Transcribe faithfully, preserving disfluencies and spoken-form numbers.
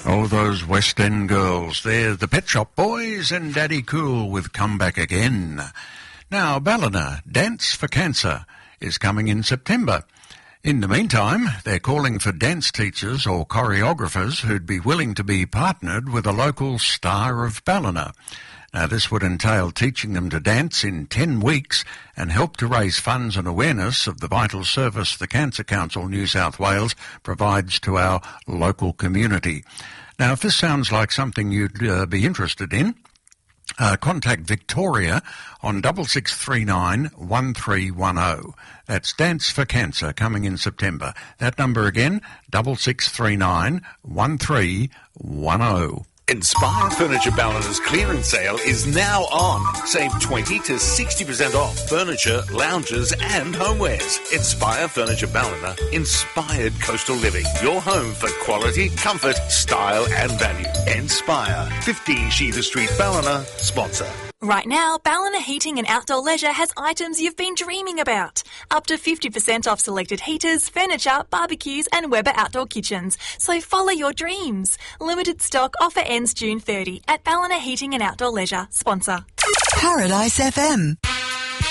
Oh, those West End girls. They're the Pet Shop Boys and Daddy Cool with Come Back Again. Now, Ballina, Dance for Cancer, is coming in September. In the meantime, they're calling for dance teachers or choreographers who'd be willing to be partnered with a local star of Ballina. Now, this would entail teaching them to dance in ten weeks and help to raise funds and awareness of the vital service the Cancer Council New South Wales provides to our local community. Now, if this sounds like something you'd uh, be interested in, Uh, contact Victoria on six six three nine, one three one zero. That's Dance for Cancer coming in September. That number again, six six three nine, one three one zero. Inspire Furniture Ballina's clearance sale is now on. Save twenty to sixty percent off furniture, lounges and homewares. Inspire Furniture Ballina, inspired coastal living. Your home for quality, comfort, style and value. Inspire, fifteen Sheether Street, Ballina, sponsor. Right now, Ballina Heating and Outdoor Leisure has items you've been dreaming about. Up to fifty percent off selected heaters, furniture, barbecues and Weber outdoor kitchens. So follow your dreams. Limited stock offer ends June thirtieth at Ballina Heating and Outdoor Leisure. Sponsor. Paradise F M.